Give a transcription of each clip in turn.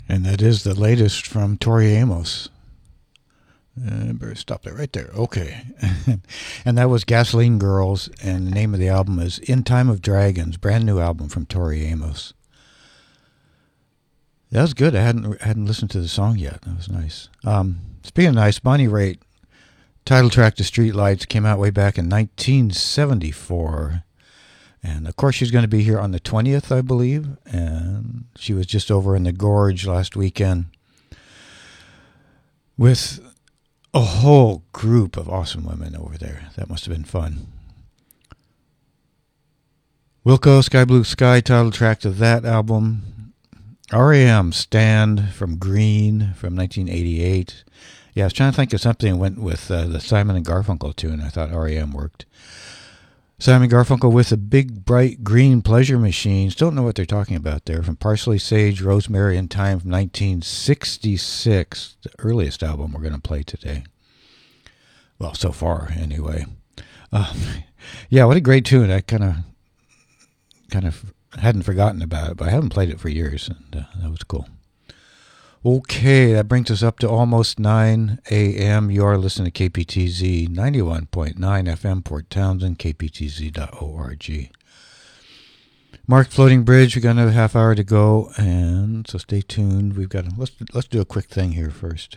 And that is the latest from Tori Amos. Better stop that right there. Okay. And that was Gasoline Girls, and the name of the album is In Time of Dragons, brand new album from Tori Amos. That was good. I hadn't listened to the song yet. That was nice. Speaking of nice, Bonnie Raitt, title track to Streetlights, came out way back in 1974. And of course she's going to be here on the 20th, I believe. And she was just over in the Gorge last weekend with a whole group of awesome women over there. That must have been fun. Wilco, Sky Blue Sky, title track to that album. R.E.M. Stand from Green from 1988. Yeah, I was trying to think of something that went with the Simon and Garfunkel tune. I thought R.E.M. worked. Simon Garfunkel with the Big Bright Green Pleasure Machines. Don't know what they're talking about there. From Parsley, Sage, Rosemary, and Thyme from 1966. The earliest album we're going to play today. Well, so far, anyway. Yeah, what a great tune. I kind of hadn't forgotten about it, but I haven't played it for years, and that was cool. Okay, that brings us up to almost 9 a.m. You are listening to KPTZ 91.9 FM, Port Townsend, kptz.org. Mark Floating Bridge, we've got another half hour to go, and so stay tuned. We've got let's do a quick thing here first.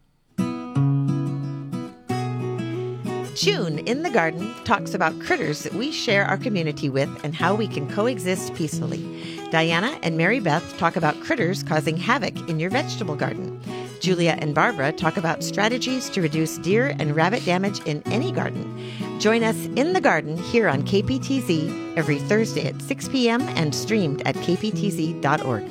June in the Garden talks about critters that we share our community with and how we can coexist peacefully. Diana and Mary Beth talk about critters causing havoc in your vegetable garden. Julia and Barbara talk about strategies to reduce deer and rabbit damage in any garden. Join us in the garden here on KPTZ every Thursday at 6 p.m. and streamed at kptz.org.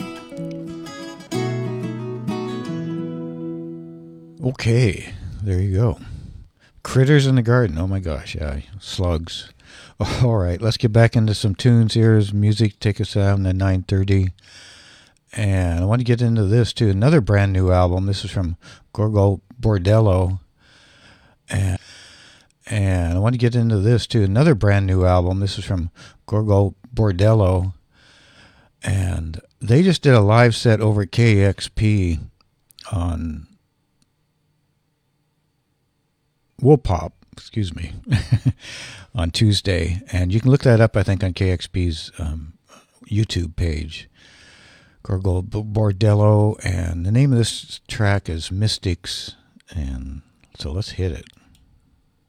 Okay, there you go. Critters in the garden. Oh my gosh, yeah, slugs. All right, let's get back into some tunes here as music take us down to 9:30. And I want to get into this too. Another brand new album. This is from Gorgo Bordello. And I want to get into this too. Another brand new album. This is from Gorgo Bordello. And they just did a live set over at KXP on Woolpop, on Tuesday. And you can look that up, I think, on KXP's YouTube page. Gorgo Bordello, and the name of this track is Mystics, and so let's hit it.